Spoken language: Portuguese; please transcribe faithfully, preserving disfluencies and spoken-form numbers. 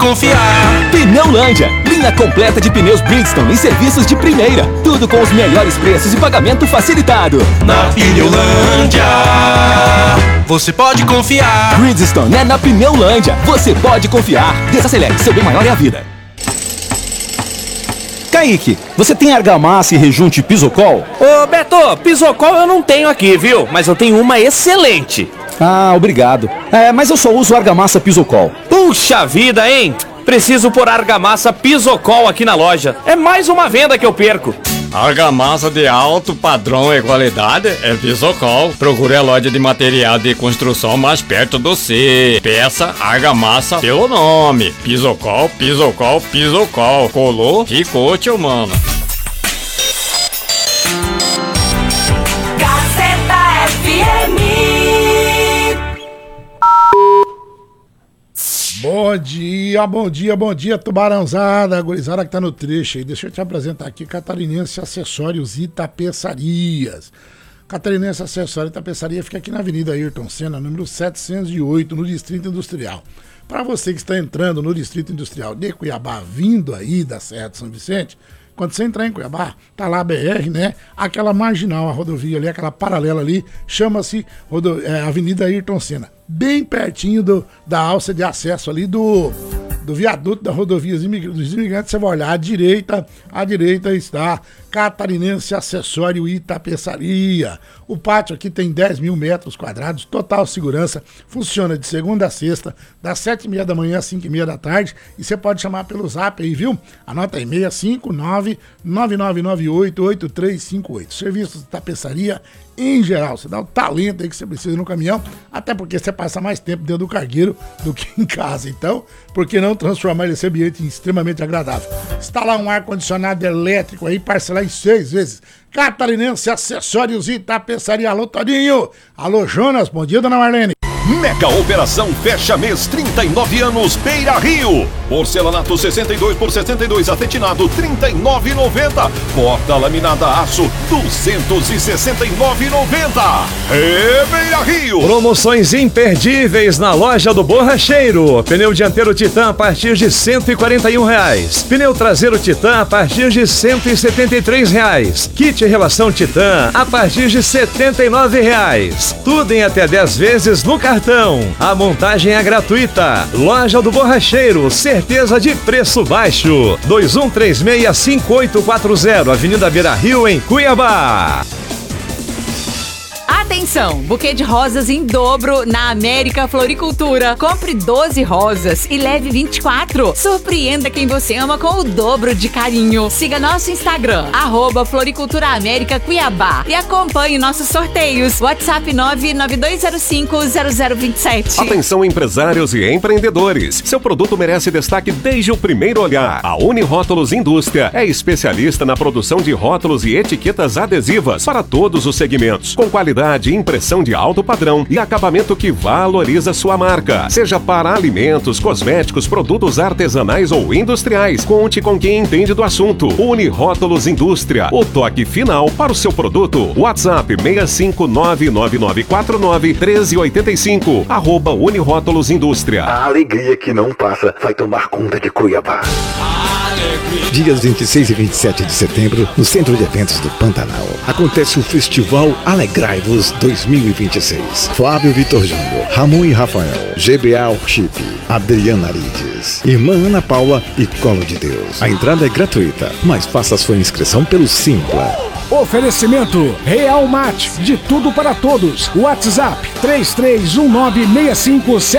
confiar. Pneulândia, linha completa de pneus Bridgestone e serviços de primeira. Tudo com os melhores preços e pagamento facilitado. Na Pneulândia, você pode confiar. Bridgestone é na Pneulândia. Você pode confiar. Desacelere, seu bem maior é a vida. Kaique, você tem argamassa e rejunte Pisocol? Ô Beto, Pisocol eu não tenho aqui, viu? Mas eu tenho uma excelente. Ah, obrigado. É, mas eu só uso argamassa Pisocol. Puxa vida, hein? Preciso pôr argamassa Pisocol aqui na loja. É mais uma venda que eu perco. Argamassa de alto padrão e qualidade é Pisocol. Procure a loja de material de construção mais perto do C. Peça argamassa pelo nome. Pisocol, Pisocol, Pisocol. Colou, ficou, tio mano. Gazeta F M. Bom dia, bom dia, bom dia, tubarãozada, gurizada que tá no trecho aí. Deixa eu te apresentar aqui Catarinense Acessórios e Tapeçarias. Catarinense Acessórios e Tapeçaria fica aqui na Avenida Ayrton Senna, número setecentos e oito, no Distrito Industrial. Para você que está entrando no Distrito Industrial de Cuiabá, vindo aí da Serra de São Vicente, quando você entrar em Cuiabá, tá lá a B R, né? Aquela marginal, a rodovia ali, aquela paralela ali, chama-se rodo... é, Avenida Ayrton Senna. Bem pertinho do, da alça de acesso ali do, do viaduto da rodovia dos imigrantes. Você vai olhar à direita, à direita está Catarinense Acessório e Tapeçaria. O pátio aqui tem dez mil metros quadrados, total segurança, funciona de segunda a sexta, das sete e meia da manhã às cinco e meia da tarde, e você pode chamar pelo zap aí, viu? Anota aí, seis cinco nove, nove nove nove oito, oito três cinco oito. Serviços de tapeçaria em geral, você dá o talento aí que você precisa no caminhão, até porque você passa mais tempo dentro do cargueiro do que em casa. Então, por que não transformar esse ambiente em extremamente agradável? Instalar um ar-condicionado elétrico aí, parcelar em seis vezes. Catarinense Acessórios e Tapeçaria. Alô, Torinho. Alô, Jonas. Bom dia, dona Marlene. Mega Operação Fecha Mês, trinta e nove anos, Beira Rio. Porcelanato sessenta e dois por sessenta e dois, acetinado trinta e nove reais e noventa centavos. Porta laminada aço duzentos e sessenta e nove reais e noventa centavos. É Beira Rio. Promoções imperdíveis na loja do Borracheiro. Pneu dianteiro Titan a partir de cento e quarenta e um reais. Pneu traseiro Titan a partir de cento e setenta e três reais. Kit relação Titan a partir de setenta e nove reais. Tudo em até dez vezes no cartão. A montagem é gratuita. Loja do Borracheiro, certeza de preço baixo. dois um três seis, cinco oito quatro zero, Avenida Beira Rio, em Cuiabá. Atenção, buquê de rosas em dobro na América Floricultura. Compre doze rosas e leve vinte e quatro. Surpreenda quem você ama com o dobro de carinho. Siga nosso Instagram, arroba Floricultura América Cuiabá, e acompanhe nossos sorteios. WhatsApp nove nove dois zero cinco zero zero dois sete. Atenção, empresários e empreendedores. Seu produto merece destaque desde o primeiro olhar. A Unirótulos Indústria é especialista na produção de rótulos e etiquetas adesivas para todos os segmentos, com qualidade, impressão de alto padrão e acabamento que valoriza sua marca. Seja para alimentos, cosméticos, produtos artesanais ou industriais, conte com quem entende do assunto. Unirótulos Indústria, o toque final para o seu produto. WhatsApp seis cinco nove nove nove quatro nove um três oito cinco, arroba Unirótulos Indústria. A alegria que não passa vai tomar conta de Cuiabá. Dias vinte e seis e vinte e sete de setembro, no Centro de Eventos do Pantanal, acontece o Festival Alegrai-vos dois mil e vinte e seis. Flávio Vitor Júnior, Ramon e Rafael, G B A Worship, Adriana Arides, Irmã Ana Paula e Colo de Deus. A entrada é gratuita, mas faça sua inscrição pelo Simpla. Oferecimento Real Mate, de tudo para todos. WhatsApp três três um nove seis cinco sete